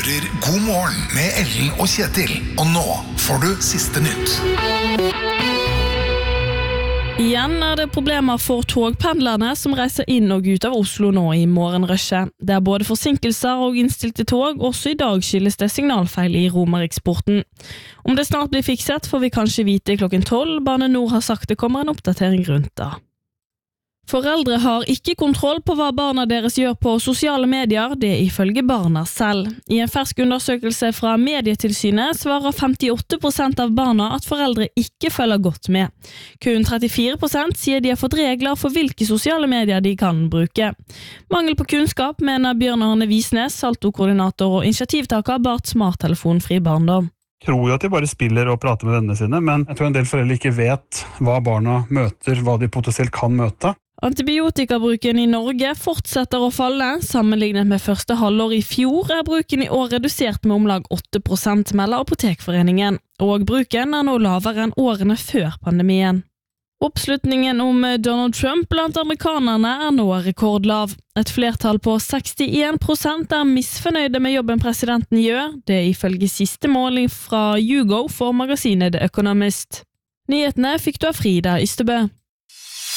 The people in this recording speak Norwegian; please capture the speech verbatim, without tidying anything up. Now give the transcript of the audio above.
hører God morgen med Ellen og Kjetil. Og nå får du siste nytt. Igjen er det problemer for togpendlerne som reiser inn og ut av Oslo nå i morgenrushet. Det er både forsinkelser og innstilte tog, også i dag skyldes det signalfeil i Romeriksporten. Om det snart blir fikset får vi kanskje vite klokken tolv. Bane Nor har sagt det kommer en oppdatering rundt da. Foreldre har ikke kontroll på hva barna deres gjør på sosiale medier, det ifølge barna selv. I en fersk undersøkelse fra Medietilsynet svarer femtiåtte prosent av barna at foreldre ikke følger godt med. Kun trettifire prosent sier de har fått regler for hvilke sosiale medier de kan bruke. Mangel på kunnskap, mener Bjørn Arne Visnes, Salto-koordinator og initiativtaker bak smarttelefonfri barndom. Jeg tror jo at de bare spiller og prater med vennene sine, men jeg tror en del foreldre ikke vet hva barna møter, hva de potensielt kan møte. Antibiotikabruken i Norge fortsetter å falle. Sammenlignet med første halvår i fjor er bruken i år redusert med om lag åtte prosent, melder Apotekforeningen. Og bruken er nå lavere enn årene før pandemien. Oppslutningen om Donald Trump blant amerikanerne er nå rekordlav. Et flertall på sekstien prosent er misfornøyde med jobben presidenten gjør, det ifølge siste måling fra YouGov for magasinet The Economist. Nyhetene fikk du av Frida Ystebø.